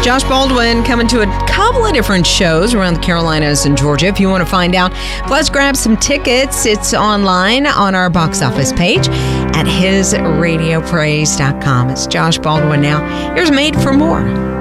Josh Baldwin coming to a couple of different shows around the Carolinas and Georgia. If you want to find out, plus grab some tickets. It's online on our box office page at hisradiopraise.com. It's Josh Baldwin now. Here's Made for More.